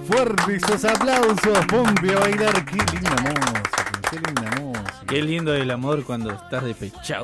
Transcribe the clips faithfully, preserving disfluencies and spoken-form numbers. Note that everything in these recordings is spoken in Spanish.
fuerte esos aplausos. Ponte a bailar. Qué linda música. Qué linda música. Qué lindo el amor cuando estás despechado.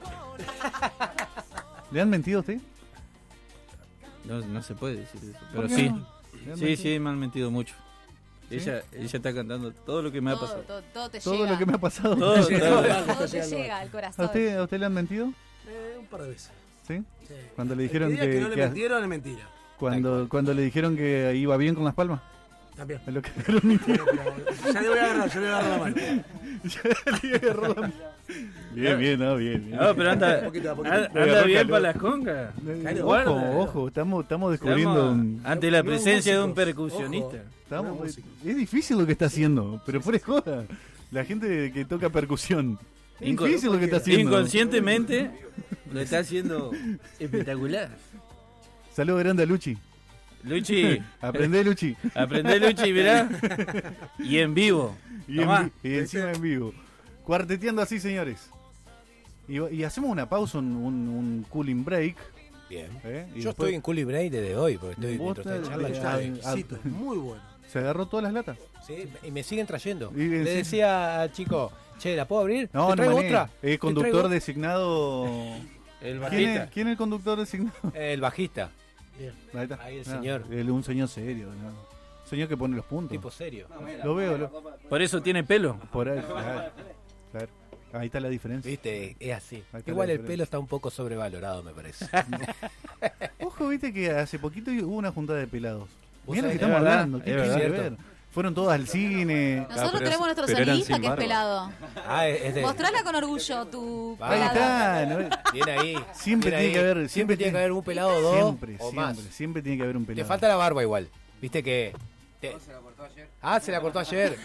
¿Le han mentido a usted? No, no se puede decir eso. Pero ¿Por qué sí. no? Sí, sí, me han mentido mucho. ¿Sí? Ella, ella está cantando todo lo que me ha Todo, pasado. todo, todo te Todo llega. lo que me ha pasado. Todo, Todo, todo. todo te llega al ¿A corazón. usted, ¿A usted le han mentido? Eh, un par de veces. ¿Sí? Sí. Cuando le El dijeron que, diga que, que no le que- mentieron es mentira. cuando, cuando le dijeron que iba bien con las palmas. También. Es lo que pero mintió. Ya le voy a agarrar, ya le voy a agarrar la mano. Ya le agarró la- Bien, bien, no, bien. bien. No, pero anda, Un poquito, un poquito. anda, Le anda agarró bien calor. para las congas. Ojo, Guarda. ojo, estamos, estamos descubriendo Estamos un... ante la No, presencia de un músicos. percusionista. Ojo. estamos- Una música. es difícil lo que está haciendo, pero fuera de joda. La gente que toca percusión. Es Inco- difícil lo que está haciendo. Inconscientemente lo está haciendo espectacular. Saludos grande a Luchi. Luchi, Aprendé, Luchi. aprendé Luchi, mirá. Y en vivo. Y, en Tomá. vi- y encima en vivo. Cuarteteando así, señores. Y, y hacemos una pausa, un, un, un cooling break. Bien. ¿eh? Y Yo después estoy en Coolie Break desde hoy, porque estoy Vos mientras te- esta charla. te- yo ah, estoy- ah, Exquisito, muy bueno. ¿Se agarró todas las latas? Sí, y me siguen trayendo. Y- Le sí. decía al chico, che, ¿la puedo abrir? No, ¿Te no traigo mané. otra? Es ¿Te conductor traigo? designado. El ¿Quién bajista. es, ¿Quién es el conductor designado? El bajista, Bien. Ahí está. Ahí el Ah, señor. el- un señor serio. ¿no? Un señor que pone los puntos. tipo serio. Lo veo. Lo, Por eso tiene pelo. por ahí. Claro, claro. Ahí está la diferencia. Viste, es así. Ahí está Igual la el diferencia. pelo está un poco sobrevalorado, me parece. Ojo, viste que hace poquito hubo una juntada de pelados. ¿Vos Mira lo que sabés? estamos Es verdad, hablando. ¿Qué es tiene que verdad. ver? Fueron todos al cine. Nosotros pero- tenemos nuestro pero eran sonidista sin que es barba. pelado. Ah, es es de... Mostrala con orgullo tu Ahí Ahí pelado. está. ¿no? Bien ahí. Siempre bien tiene ahí. que haber- Siempre, siempre tiene que tiene- haber un pelado o dos Siempre, o siempre, más. siempre tiene que haber un Te pelado. falta la barba igual. Viste que... te- Ah, se la cortó ayer.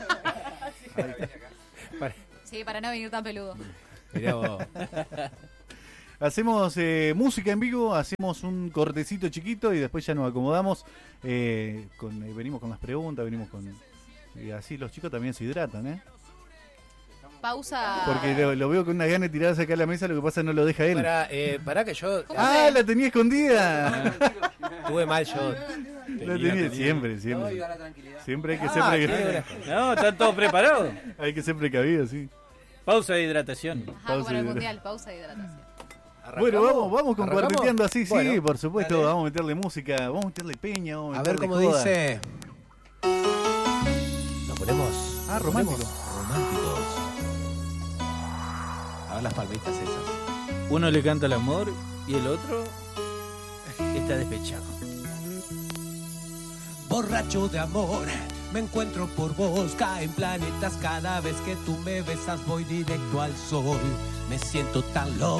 Para- Sí, para no venir tan peludo. Mirá vos. Hacemos eh, música en vivo, hacemos un cortecito chiquito y después ya nos acomodamos. eh, con, eh, venimos con las preguntas, venimos con... Y así los chicos también se hidratan, ¿eh? Pausa. Porque lo, lo veo con una gana de tirarse acá a la mesa, lo que pasa es que no lo deja él. Para, eh, para que yo... ¿Cómo ¡Ah, se- la tenía escondida! Tuve mal yo. La tenía siempre, siempre. Siempre hay que ser Ah, precavido. No, están todos preparados. Hay que ser precavido, sí. Pausa de hidratación. Ajá, Pausa como en el y- mundial, pausa de hidratación. Bueno, vamos, vamos con ¿Arrancamos? cuarteteando así, sí, Bueno, por supuesto. dale. Vamos a meterle música, vamos a meterle peña, vamos a A ver meterle cómo joda. dice. Nos ponemos. Ah, nos romántico. ponemos románticos. A ver las palmitas esas. Uno le canta el amor y el otro está despechado. Borracho de amor, me encuentro por vos, caen planetas cada vez que tú me besas, voy directo al sol. Me siento tan loco.